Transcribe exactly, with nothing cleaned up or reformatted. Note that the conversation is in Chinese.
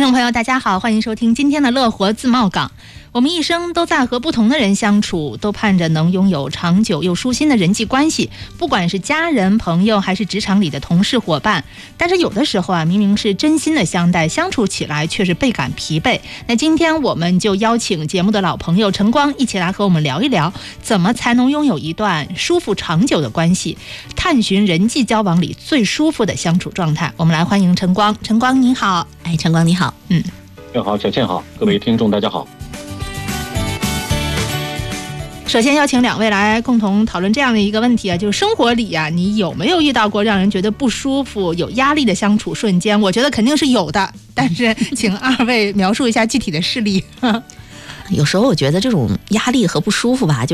众朋友大家好，欢迎收听今天的乐活自贸港。我们一生都在和不同的人相处，都盼着能拥有长久又舒心的人际关系，不管是家人、朋友还是职场里的同事伙伴。但是有的时候啊，明明是真心的相待，相处起来却是倍感疲惫。那今天我们就邀请节目的老朋友陈光一起来和我们聊一聊，怎么才能拥有一段舒服长久的关系，探寻人际交往里最舒服的相处状态。我们来欢迎陈光。陈光你好。 哎，陈光你好。 嗯， 正好，小倩好，各位听众大家好。 首先邀请两位来共同讨论这样的一个问题啊，就是生活里啊，你有没有遇到过让人觉得不舒服、有压力的相处瞬间？我觉得肯定是有的，但是请二位描述一下具体的事例。 有时候我觉得这种压力和不舒服吧，就